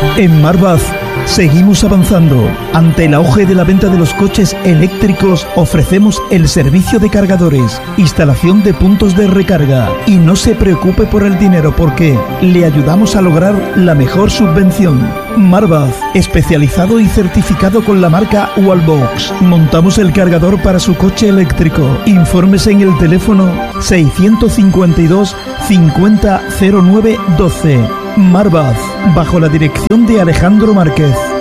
En Marvaz seguimos avanzando. Ante el auge de la venta de los coches eléctricos, ofrecemos el servicio de cargadores, instalación de puntos de recarga. Y no se preocupe por el dinero, porque le ayudamos a lograr la mejor subvención. Marvaz, especializado y certificado con la marca Wallbox. Montamos el cargador para su coche eléctrico. Informes en el teléfono 652 50 09 12. Marvaz, bajo la dirección de Alejandro Márquez.